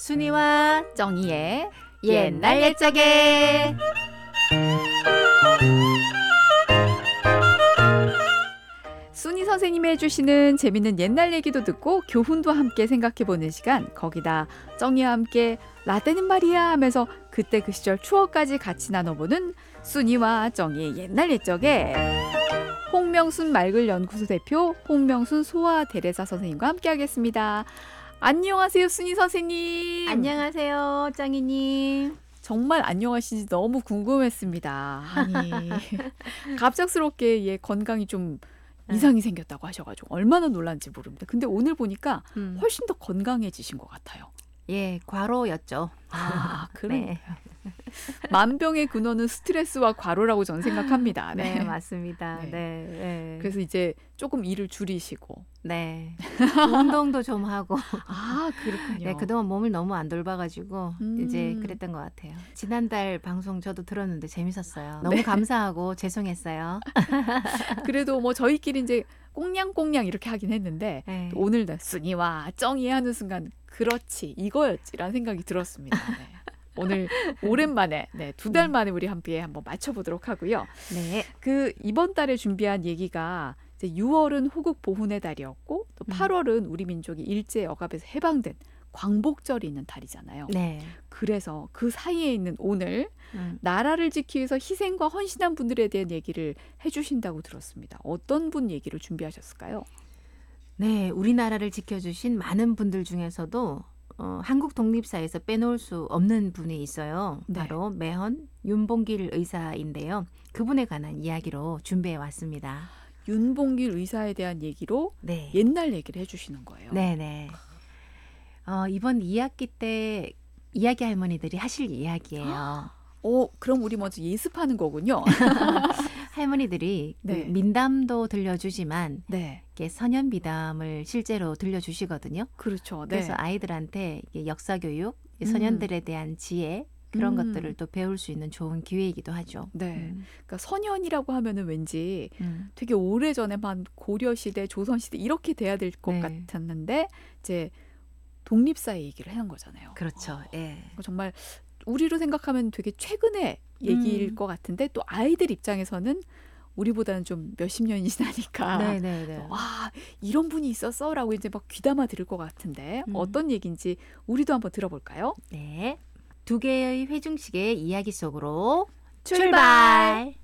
순이와 정희의 옛날 옛적에. 순이 선생님이 해주시는 재밌는 옛날 얘기도 듣고 교훈도 함께 생각해보는 시간, 거기다 정희와 함께 라떼는 말이야 하면서 그때 그 시절 추억까지 같이 나눠보는 순이와 정희의 옛날 옛적에, 홍명순 말글 연구소 대표 홍명순 소아 대레사 선생님과 함께하겠습니다. 안녕하세요, 순이 선생님. 안녕하세요, 짱이님. 정말 안녕하신지 너무 궁금했습니다. 아니, 갑작스럽게 건강이 좀 이상이 생겼다고 하셔가지고 얼마나 놀란지 모릅니다. 근데 오늘 보니까 훨씬 더 건강해지신 것 같아요. 예, 과로였죠. 아, 그러니까요. 네. 만병의 근원은 스트레스와 과로라고 저는 생각합니다. 네, 맞습니다. 네. 네. 네. 그래서 이제 조금 일을 줄이시고. 네. 운동도 좀 하고. 아, 그렇군요. 네, 그동안 몸을 너무 안 돌봐가지고 이제 음. 그랬던 것 같아요. 지난달 방송 저도 들었는데 재밌었어요. 너무 네. 감사하고 죄송했어요. 그래도 뭐 저희끼리 이제 꽁냥꽁냥 이렇게 하긴 했는데 네. 또 오늘 날 순이와 정이 하는 순간 그렇지 이거였지라는 생각이 들었습니다. 네. 오늘 오랜만에 2달 만에 우리 함께 한번 맞춰보도록 하고요. 네. 그 이번 달에 준비한 얘기가 이제 6월은 호국 보훈의 달이었고 또 8월은 우리 민족이 일제 억압에서 해방된 광복절이 있는 달이잖아요. 네. 그래서 그 사이에 있는 오늘 나라를 지키기 위해서 희생과 헌신한 분들에 대한 얘기를 해주신다고 들었습니다. 어떤 분 얘기를 준비하셨을까요? 네, 우리나라를 지켜주신 많은 분들 중에서도 한국 독립사에서 빼놓을 수 없는 분이 있어요. 네. 바로 매헌 윤봉길 의사인데요. 그분에 관한 이야기로 준비해 왔습니다. 윤봉길 의사에 대한 얘기로 네. 옛날 얘기를 해주시는 거예요. 네네. 이번 2학기 때 이야기 할머니들이 하실 이야기예요. 그럼 우리 먼저 예습하는 거군요. 할머니들이 네. 그 민담도 들려주지만 네, 이렇게 선현미담을 실제로 들려주시거든요. 그렇죠. 네. 그래서 아이들한테 이게 역사교육, 소년들에 대한 지혜 그런 것들을 또 배울 수 있는 좋은 기회이기도 하죠. 네. 그러니까 선현이라고 하면은 왠지 음. 되게 오래전에만 고려시대, 조선시대 이렇게 돼야 될 것 네. 같았는데 이제 독립사의 얘기를 해놓은 거잖아요. 그렇죠. 예. 정말 우리로 생각하면 되게 최근의 얘기일 것 같은데 또 아이들 입장에서는 우리보다는 좀 몇십 년이 지나니까 네네네. 와, 이런 분이 있었어? 라고 이제 막 귀담아 들을 것 같은데 어떤 얘기인지 우리도 한번 들어볼까요? 네. 두 개의 회중식의 이야기 속으로 출발!